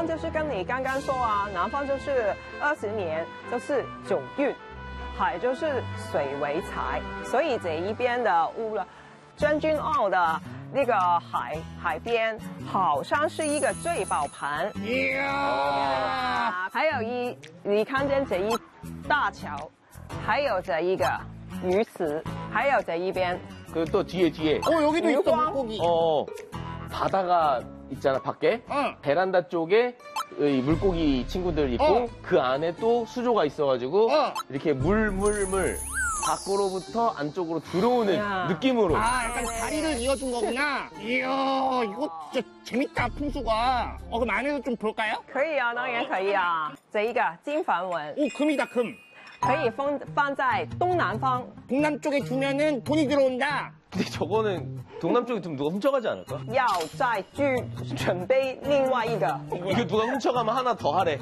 方就是跟你刚刚说啊，南方就是20年，就是九运，海就是水为财，所以这一边的乌了，将军澳的那个海边好像是一个聚宝盆。还有你看见这一大桥，还有这一个鱼池，还有这一边。 그리고 또 뒤에. 여기도 있어, 유광. 물고기. 바다가 있잖아, 밖에. 응. 베란다 쪽에 이 물고기 친구들 있고, 그 안에 또 수조가 있어가지고, 이렇게 물, 밖으로부터 안쪽으로 들어오는 야. 느낌으로. 아, 약간 다리를 이어준 거구나. 이야, 이거 진짜 재밌다, 풍수가. 그럼 안에서 좀 볼까요? 可以啊，当然可以啊。这一个金梵文 오, 금이다, 금. 可以放在东南方， 동남쪽에 두면은 돈이 들어온다. 근데 저거는 동남쪽에 두면 누가 훔쳐가지 않을까? 要再准备另外一个。 이거 누가 훔쳐가면 하나 더 하래.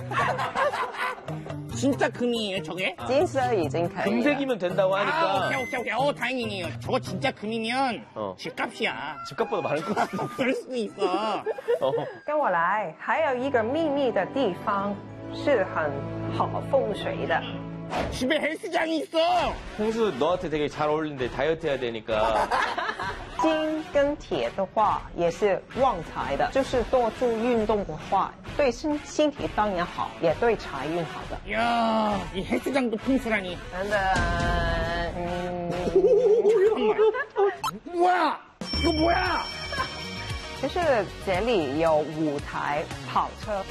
진짜 금이에요, 저게? 金色已经可以了。 금색이면 된다고 아, 하니까 오케이. 다행이네요. 저거 진짜 금이면 집값이야. 집값보다 많을 것 같은데. 그럴 수도 있어. 跟我来，还有一个秘密的地方是很好风水的。 집에 헬스장이 있어. 홍수 너한테 되게 잘 어울리는데 다이어트 해야 되니까. 金跟铁的话也是旺财的，就是多做运动的话，对身体当然好，也对财运好的。 이야, 이 헬스장도 풍수라니. 等等， 뭐야? 이거 뭐야? 就是这里有5台跑车。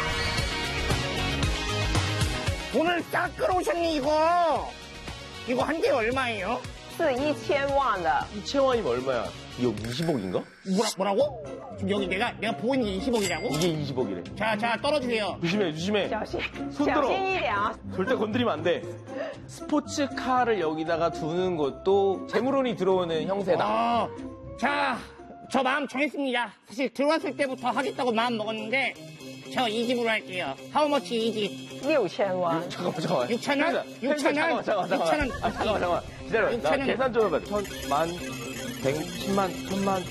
돈을 싹 끌어오셨네, 이거. 이거 한 개에 얼마예요? 是1000万的， 2,000원이면 얼마야? 이거 20억인가? 뭐라고? 지금 여기 내가 보고 있는 게 20억이라고? 이게 20억이래. 자, 떨어주세요. 조심해. 小心， 손 小 들어. 心一点啊！ 절대 건드리면 안 돼. 스포츠카를 여기다가 두는 것도 재물운이 들어오는 형세다. 자, 저 마음 정했습니다. 사실 들어왔을 때부터 하겠다고 마음 먹었는데, 저 이 집으로 할게요. How much 이 집? 6000万， 잠깐만. 6,000원? 6,000원? 잠깐만. 기다려. 나 6,000원. 계산 좀 해봐. 1,000만, 100, 10만, 1,000만.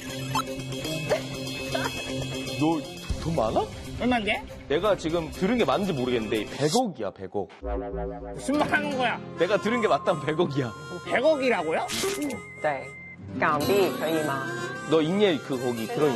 너 돈 많아? 얼만데? 내가 지금 들은 게 맞는지 모르겠는데 100억이야, 100억. 무슨 말 하는 거야? 내가 들은 게 맞다면 100억이야. 100억이라고요? 对，港币可以吗？ 너 인예 그 거기 들어있냐?